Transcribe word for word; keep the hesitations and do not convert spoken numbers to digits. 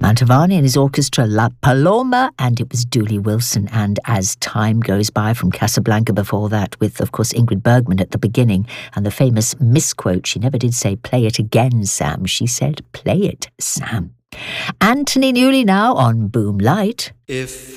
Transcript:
Mantovani and his orchestra La Paloma, and it was Dooley Wilson. And As Time Goes By from Casablanca before that, with, of course, Ingrid Bergman at the beginning, and the famous misquote. She never did say, "Play it again, Sam." She said, "Play it, Sam." Anthony Newley now on Boom Light. If